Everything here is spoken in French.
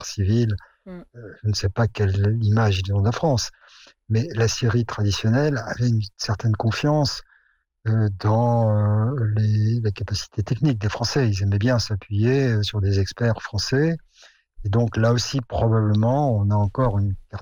civile. Mmh. Je ne sais pas quelle image ils ont de la France, mais la Syrie traditionnelle avait une certaine confiance dans les capacités techniques des Français. Ils aimaient bien s'appuyer sur des experts français. Et donc là aussi, probablement, on a encore une